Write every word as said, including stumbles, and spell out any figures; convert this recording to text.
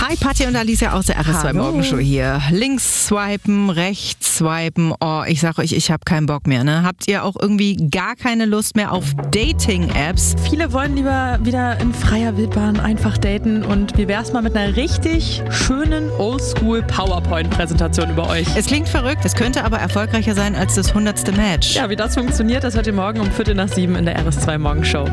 Hi, Patti und Alicia aus der R S zwei Hallo. Morgenshow hier. Links swipen, rechts swipen. Oh, ich sag euch, ich habe keinen Bock mehr. Ne? Habt ihr auch irgendwie gar keine Lust mehr auf Dating-Apps? Viele wollen lieber wieder in freier Wildbahn einfach daten und wie wär's mal mit einer richtig schönen Oldschool-PowerPoint-Präsentation über euch? Es klingt verrückt, es könnte aber erfolgreicher sein als das hundertste Match. Ja, wie das funktioniert, das hört ihr morgen um Viertel nach sieben in der R S zwei Morgenshow.